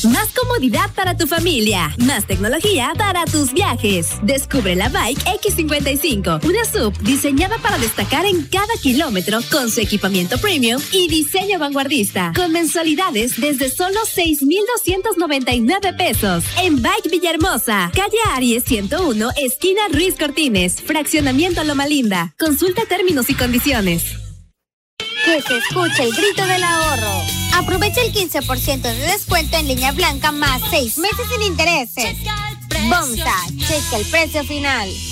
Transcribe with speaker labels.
Speaker 1: Más comodidad para tu familia, más tecnología para tus viajes. Descubre la Bike X55, una SUV diseñada para destacar en cada kilómetro con su equipamiento premium y diseño vanguardista, con mensualidades desde solo 6,299 pesos. En Bike Villahermosa, calle Aries 101, esquina Ruiz Cortines, fraccionamiento Loma Linda. Consulta términos y condiciones.
Speaker 2: Que se escuche el grito del ahorro. Aprovecha el 15% de descuento en línea blanca más 6 meses sin intereses. Bomsa, checa el precio final.